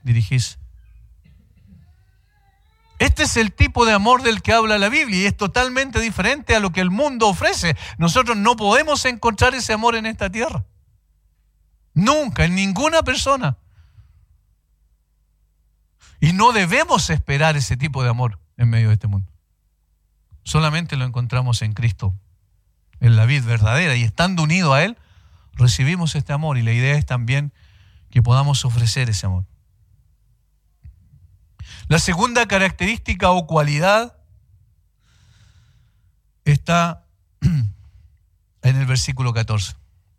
dirigirse. Este es el tipo de amor del que habla la Biblia y es totalmente diferente a lo que el mundo ofrece. Nosotros no podemos encontrar ese amor en esta tierra. Nunca, en ninguna persona. Y no debemos esperar ese tipo de amor en medio de este mundo. Solamente lo encontramos en Cristo, en la vid verdadera. Y estando unidos a Él, recibimos este amor. Y la idea es también que podamos ofrecer ese amor. La segunda característica o cualidad está en el versículo 14.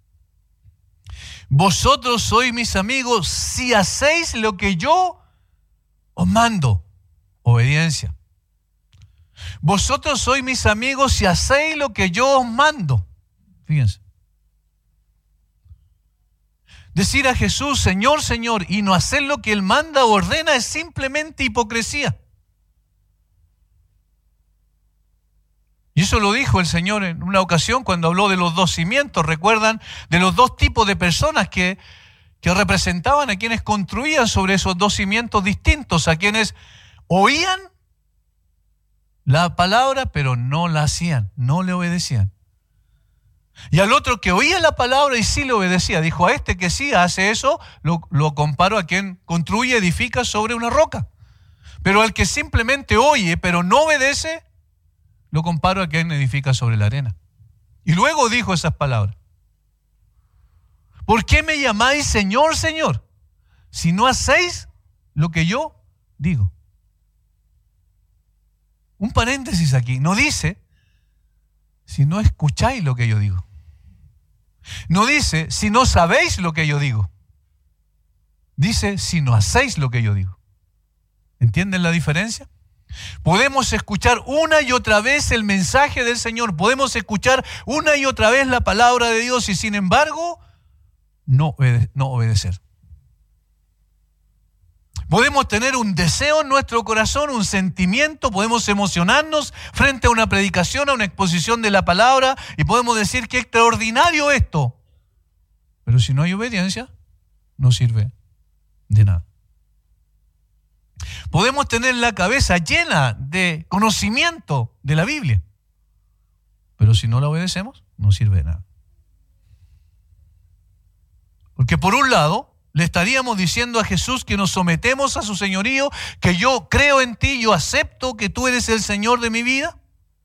Vosotros sois mis amigos si hacéis lo que yo os mando. Obediencia. Vosotros sois mis amigos si hacéis lo que yo os mando. Fíjense. Decir a Jesús, Señor, Señor, y no hacer lo que Él manda o ordena es simplemente hipocresía. Y eso lo dijo el Señor en una ocasión cuando habló de los dos cimientos. ¿Recuerdan? De los dos tipos de personas que representaban a quienes construían sobre esos dos cimientos distintos, a quienes oían la palabra pero no la hacían, no le obedecían. Y al otro que oía la palabra y sí le obedecía. Dijo, a este que sí hace eso, lo comparo a quien construye, edifica sobre una roca. Pero al que simplemente oye, pero no obedece, lo comparo a quien edifica sobre la arena. Y luego dijo esas palabras. ¿Por qué me llamáis Señor, Señor, si no hacéis lo que yo digo? Un paréntesis aquí. No dice, si no escucháis lo que yo digo. No dice, si no sabéis lo que yo digo. Dice, si no hacéis lo que yo digo. ¿Entienden la diferencia? Podemos escuchar una y otra vez el mensaje del Señor. Podemos escuchar una y otra vez la palabra de Dios y sin embargo, no obedecer. Podemos tener un deseo en nuestro corazón, un sentimiento, podemos emocionarnos frente a una predicación, a una exposición de la palabra y podemos decir que extraordinario esto. Pero si no hay obediencia, no sirve de nada. Podemos tener la cabeza llena de conocimiento de la Biblia, pero si no la obedecemos, no sirve de nada. Porque por un lado, le estaríamos diciendo a Jesús que nos sometemos a su señorío, que yo creo en ti, yo acepto que tú eres el Señor de mi vida.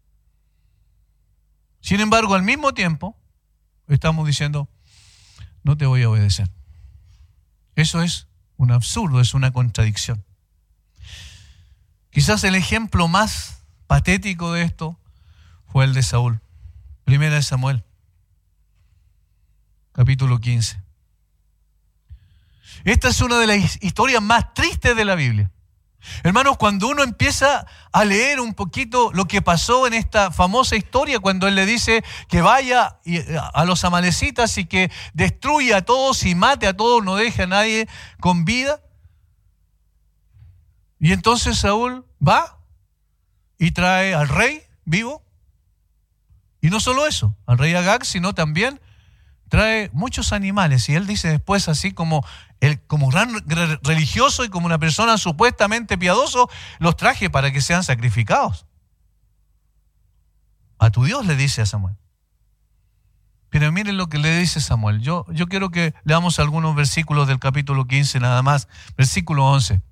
Sin embargo, al mismo tiempo, estamos diciendo, no te voy a obedecer. Eso es un absurdo, es una contradicción. Quizás el ejemplo más patético de esto fue el de Saúl. Primera de Samuel, capítulo 15. Esta es una de las historias más tristes de la Biblia. Hermanos, cuando uno empieza a leer un poquito lo que pasó en esta famosa historia, cuando él le dice que vaya a los amalecitas y que destruya a todos y mate a todos, no deje a nadie con vida. Y entonces Saúl va y trae al rey vivo. Y no solo eso, al rey Agag, sino también trae muchos animales. Y él dice después, así como gran religioso y como una persona supuestamente piadoso, los traje para que sean sacrificados. A tu Dios le dice a Samuel. Pero miren lo que le dice Samuel. Yo quiero que leamos algunos versículos del capítulo 15 nada más. Versículo 11.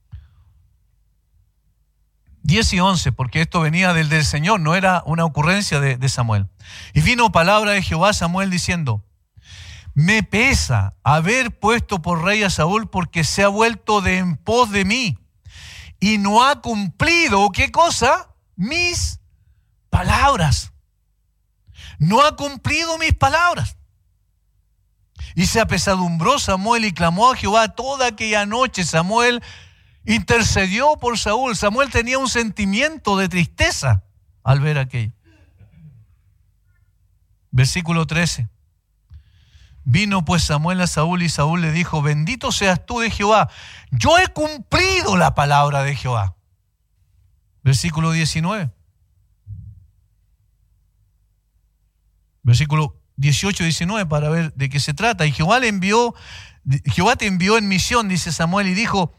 10 y 11, porque esto venía del Señor, no era una ocurrencia de Samuel. Y vino palabra de Jehová a Samuel diciendo, me pesa haber puesto por rey a Saúl porque se ha vuelto de en pos de mí y no ha cumplido, ¿qué cosa? Mis palabras. No ha cumplido mis palabras. Y se apesadumbró Samuel y clamó a Jehová toda aquella noche. Samuel intercedió por Saúl. Samuel tenía un sentimiento de tristeza al ver aquello. Versículo 13. Vino pues Samuel a Saúl y Saúl le dijo, bendito seas tú de Jehová, yo he cumplido la palabra de Jehová. Versículo 19. Versículo 18 y 19 para ver de qué se trata. Y Jehová te envió en misión, dice Samuel, y dijo,